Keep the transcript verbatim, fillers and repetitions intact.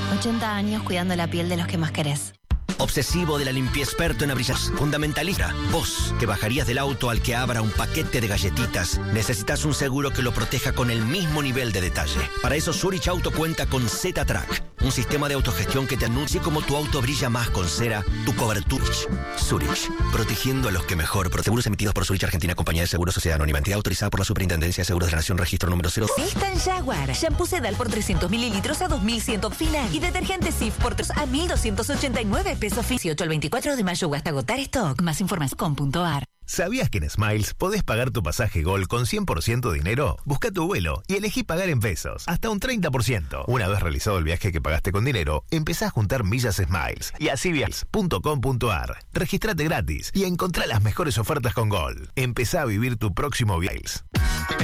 ochenta años cuidando la piel de los que más querés. Obsesivo de la limpieza, experto en abrillas, fundamentalista. Vos, que bajarías del auto al que abra un paquete de galletitas, necesitas un seguro que lo proteja con el mismo nivel de detalle. Para eso Zurich Auto cuenta con Z-Track, un sistema de autogestión que te anuncie cómo tu auto brilla más con cera, tu cobertura. Zurich, protegiendo a los que mejor. Seguros emitidos por Zurich Argentina, compañía de seguros, sociedad anónima, entidad autorizada por la Superintendencia de Seguros de la Nación, registro número cero. Fiesta en Jaguar. Shampoo Sedal por trescientos mililitros a dos mil cien final. Y detergente Cif por tres a mil doscientos ochenta y nueve pesos. dieciocho al veinticuatro de mayo o hasta agotar stock. Más información con punto ar. ¿Sabías que en Smiles podés pagar tu pasaje Gol con cien por ciento dinero? Busca tu vuelo y elegí pagar en pesos, hasta un treinta por ciento. Una vez realizado el viaje que pagaste con dinero, empezá a juntar millas Smiles y así viajes punto com punto ar. Registrate gratis y encontrá las mejores ofertas con Gol. Empezá a vivir tu próximo viaje.